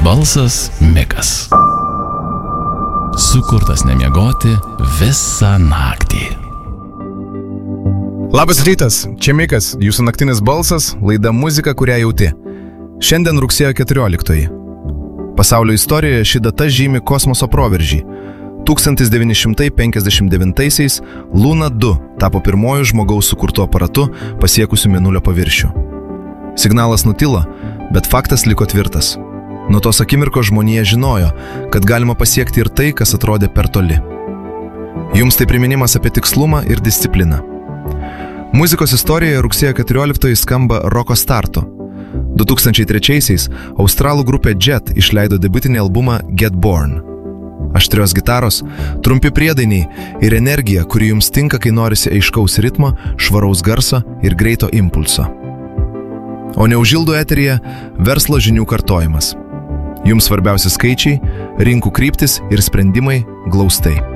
balsas Mikas. Sukurtas nemiegoti visą naktį. Labas rytas, čia Mikas, jūsų naktinis balsas, laida muzika, kurią jauti. Šiandien rugsėjo 14. Pasaulio istorijoje ši data žymi kosmoso proveržį. 1959-aisiais Luna 2 tapo pirmoju žmogaus sukurtu aparatu pasiekusiu Mėnulio paviršių. Signalas nutilo, bet faktas liko tvirtas. Nuo tos akimirkos žmonija žinojo, kad galima pasiekti ir tai, kas atrodė per toli. Jums tai priminimas apie tikslumą ir discipliną. Muzikos istorijoje rugsėjo 14 skamba roko starto. 2003-aisiais australų grupė Jet išleido debiutinį albumą Get Born. Aštrios gitaros, trumpi priedainiai ir energija, kuri jums tinka, kai norisi aiškaus ritmo, švaraus garso ir greito impulso. O neužildo eteryje verslo žinių kartojimas. Jums svarbiausi skaičiai, rinkų kryptis ir sprendimai glaustai.